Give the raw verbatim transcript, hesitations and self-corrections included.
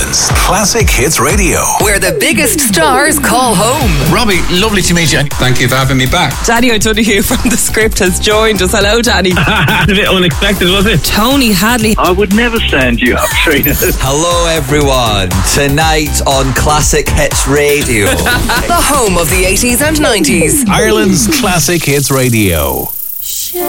Ireland's Classic Hits Radio, where the biggest stars call home. Robbie, lovely to meet you. Thank you for having me back. Danny O'Donoghue from The Script has joined us. Hello, Danny. A bit unexpected, was it? Tony Hadley. I would never stand you up, Trina. Hello, everyone. Tonight on Classic Hits Radio. The home of the eighties and nineties. Ireland's Classic Hits Radio.